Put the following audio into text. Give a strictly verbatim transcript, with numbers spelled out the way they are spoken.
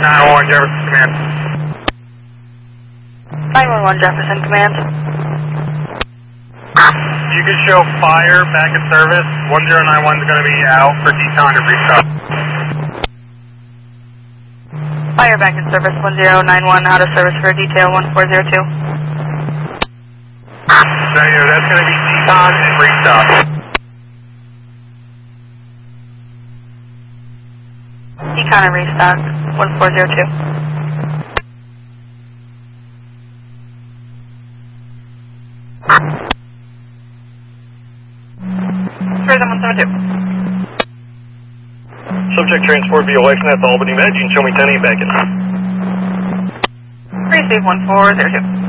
nine one one Jefferson Command. nine one one Jefferson Command. You can show fire back in service. one zero nine one is going to be out for decon to restock. Fire back in service, one zero nine one out of service for detail one four zero two. So, yeah, that's going to be decon and restock. Decon and restock, one four zero two. Tourism one seven two. Subject transport via license at the Albany Med. You can show me ten eight back in. Receive one four zero two.